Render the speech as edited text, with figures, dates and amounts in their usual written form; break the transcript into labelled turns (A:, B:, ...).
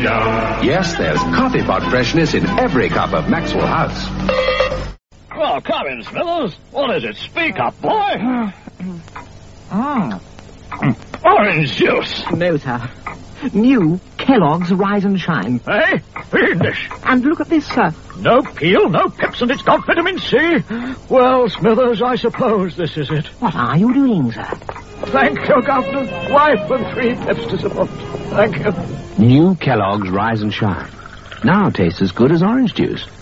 A: down.
B: Yes, there's coffee pot freshness in every cup of Maxwell House.
C: Well, come in, Smithers. What is it? Speak up, boy. Orange juice.
D: No, sir. New Kellogg's Rise and Shine.
C: Eh? Fiendish.
D: And look at this, sir.
C: No peel, no pips, and it's got vitamin C. Well, Smithers, I suppose this is it.
D: What are you doing, sir?
C: Thank you, Governor. Wife and 3 pips to support. Thank you.
E: New Kellogg's Rise and Shine. Now tastes as good as orange juice.